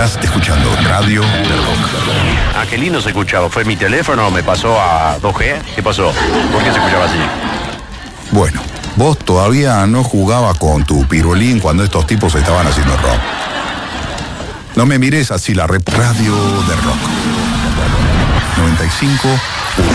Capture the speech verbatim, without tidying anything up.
Estás escuchando Radio del Rock. Ah, qué lindo se escuchaba. ¿Fue mi teléfono? ¿Me pasó a dos G? ¿Qué pasó? ¿Por qué se escuchaba así? Bueno, vos todavía no jugabas con tu pirulín cuando estos tipos estaban haciendo rock. No me mires así, la rep Radio del Rock. noventa y cinco